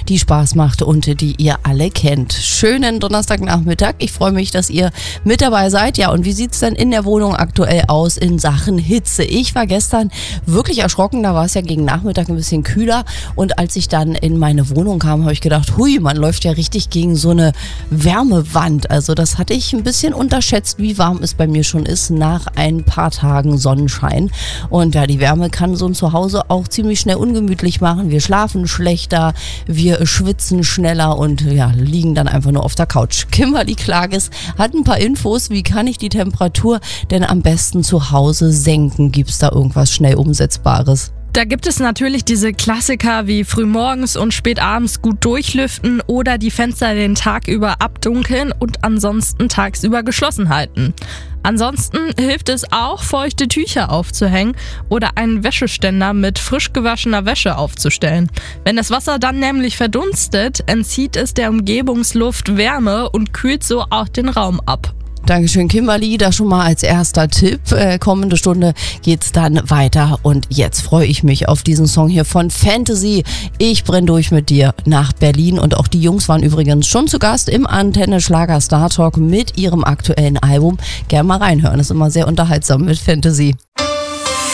die Spaß macht und die ihr alle kennt. Schönen Donnerstagnachmittag. Ich freue mich, dass ihr mit dabei seid. Ja, und wie sieht es denn in der Wohnung aktuell aus in Sachen Hitze? Ich war gestern wirklich erschrocken. Da war es ja gegen Nachmittag ein bisschen kühler. Und als ich dann in meine Wohnung kam, habe ich gedacht, hui, man läuft ja richtig gegen so eine Wärmewand. Also das hatte ich ein bisschen unterschätzt, wie warm es bei mir schon ist nach ein paar Tagen Sonnenschein. Und ja, die Wärme kann so ein Zuhause auch ziemlich schnell ungemütlich machen. Wir schlafen schlechter, wir schwitzen schneller und ja, liegen dann einfach nur auf der Couch. Kimberly Klages hat ein paar Infos. Wie kann ich die Temperatur denn am besten zu Hause senken? Gibt es da irgendwas schnell Umsetzbares? Da gibt es natürlich diese Klassiker wie frühmorgens und spätabends gut durchlüften oder die Fenster den Tag über abdunkeln und ansonsten tagsüber geschlossen halten. Ansonsten hilft es auch, feuchte Tücher aufzuhängen oder einen Wäscheständer mit frisch gewaschener Wäsche aufzustellen. Wenn das Wasser dann nämlich verdunstet, entzieht es der Umgebungsluft Wärme und kühlt so auch den Raum ab. Dankeschön, Kimberly. Das schon mal als erster Tipp. Kommende Stunde geht's dann weiter. Und jetzt freue ich mich auf diesen Song hier von Fantasy. Ich brenn durch mit dir nach Berlin. Und auch die Jungs waren übrigens schon zu Gast im Antenne Schlager Star Talk mit ihrem aktuellen Album. Gerne mal reinhören. Ist immer sehr unterhaltsam mit Fantasy.